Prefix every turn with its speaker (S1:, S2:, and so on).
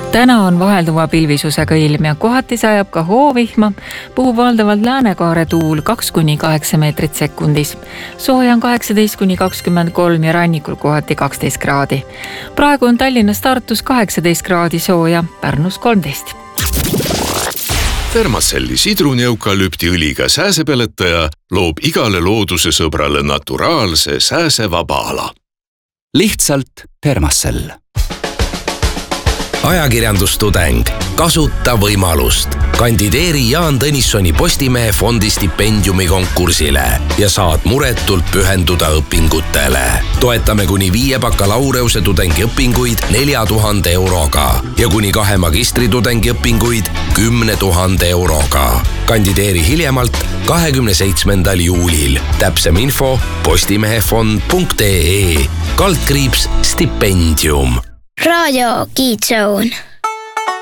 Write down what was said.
S1: Täna on vahelduva pilvisusega ilm ja kohati sajab ka hoovihma, puhub valdavalt läänekaare tuul 2–8 meetrit sekundis. Sooja on 18–23 ja rannikul kohati 12 kraadi. Praegu on Tallinnas Tartus 18 kraadi sooja, Pärnus 13.
S2: Thermacelli sidruneukalüptiõliga sääsepeletaja loob igale looduse sõbrale naturaalse sääsevaba ala.
S3: Lihtsalt Thermacell. Ajakirjandustudeng. Kasuta võimalust. Kandideeri Jaan Tõnissoni Postimehe fondi stipendiumi konkursile ja saad muretult pühenduda õpingutele. Toetame kuni 5 bakalaureuse tudengiõpinguid 4000 euroga ja kuni 2 magistritudengi õpinguid 10 000 euroga. Kandideeri hiljemalt 27. juulil. Täpsem info postimehefond.ee /stipendium.
S4: Radio Kidzone.